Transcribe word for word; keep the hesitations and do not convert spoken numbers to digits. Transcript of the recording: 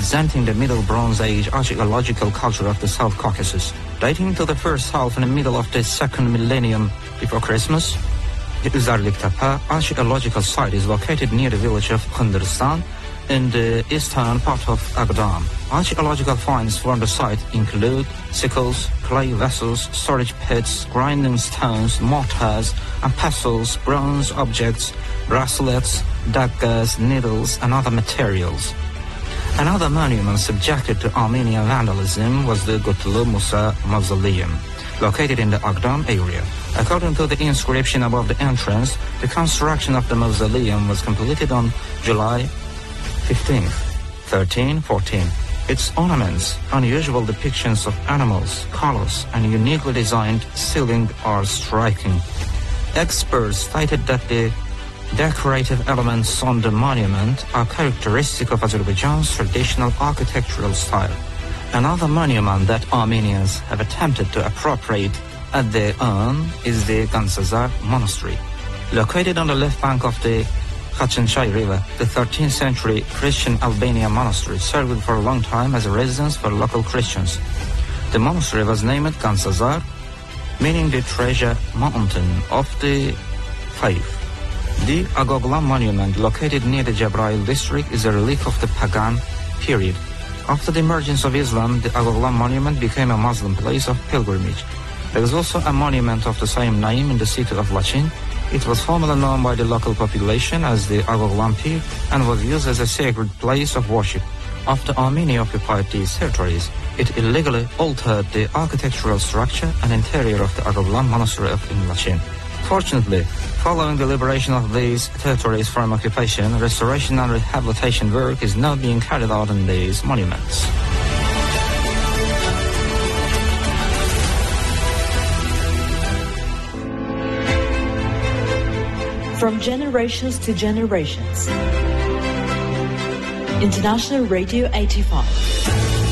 representing the Middle Bronze Age archaeological culture of the South Caucasus. Dating to the first half and the middle of the second millennium before Christmas, the Uzarlik Tepe archaeological site is located near the village of Khindiristan in the eastern part of Agdam. Archaeological finds from the site include sickles, clay vessels, storage pits, grinding stones, mortars and pestles, bronze objects, bracelets, daggers, needles and other materials. Another monument subjected to Armenian vandalism was the Gutlu Musa Mausoleum, located in the Agdam area. According to the inscription above the entrance, the construction of the mausoleum was completed on July fifteenth, thirteen fourteen. Its ornaments, unusual depictions of animals, colors, and uniquely designed ceiling are striking. Experts stated that the decorative elements on the monument are characteristic of Azerbaijan's traditional architectural style. Another monument that Armenians have attempted to appropriate at their own is the Ganzazar Monastery. Located on the left bank of the Khachinchay River, the thirteenth century Christian Albanian monastery served for a long time as a residence for local Christians. The monastery was named Ganzazar, meaning the treasure mountain of the faith. The Agoglan monument, located near the Jabrail district, is a relic of the pagan period. After the emergence of Islam, the Agoglan monument became a Muslim place of pilgrimage. There is also a monument of the same name in the city of Lachin. It was formerly known by the local population as the Agoglan Pir and was used as a sacred place of worship. After Armenia occupied these territories, it illegally altered the architectural structure and interior of the Agoglan monastery of Lachin. Fortunately, following the liberation of these territories from occupation, restoration and rehabilitation work is now being carried out in these monuments. From generations to generations. International Radio eighty-five.